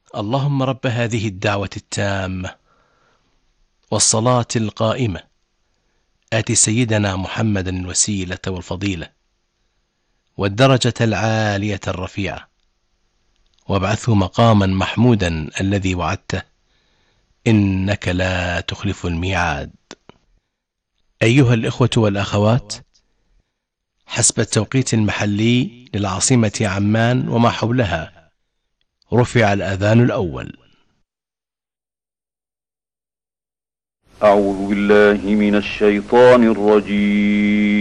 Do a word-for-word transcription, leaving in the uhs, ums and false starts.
اللهم رب هذه الدعوة التامة والصلاة القائمة آت سيدنا محمدا الوسيلة والفضيلة والدرجة العالية الرفيعة وابعثه مقاما محمودا الذي وعدته إنك لا تخلف الميعاد. أيها الإخوة والأخوات، حسب التوقيت المحلي للعاصمة عمان وما حولها رفع الأذان الأول. أعوذ بالله من الشيطان الرجيم.